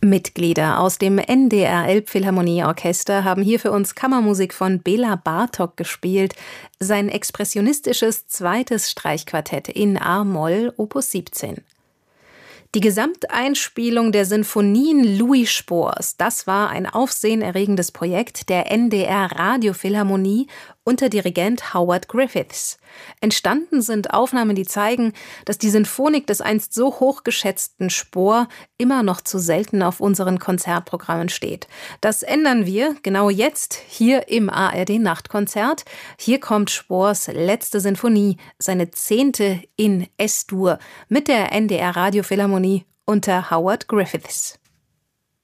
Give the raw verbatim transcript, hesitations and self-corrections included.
Mitglieder aus dem N D R Elbphilharmonieorchester haben hier für uns Kammermusik von Bela Bartok gespielt, sein expressionistisches zweites Streichquartett in a-Moll Opus siebzehn. Die Gesamteinspielung der Sinfonien Louis Spohrs, das war ein aufsehenerregendes Projekt der N D R Radiophilharmonie unter Dirigent Howard Griffiths. Entstanden sind Aufnahmen, die zeigen, dass die Sinfonik des einst so hochgeschätzten Spohr immer noch zu selten auf unseren Konzertprogrammen steht. Das ändern wir genau jetzt hier im A R D-Nachtkonzert. Hier kommt Spohrs letzte Sinfonie, seine zehnte in Es-Dur mit der N D R Radiophilharmonie unter Howard Griffiths.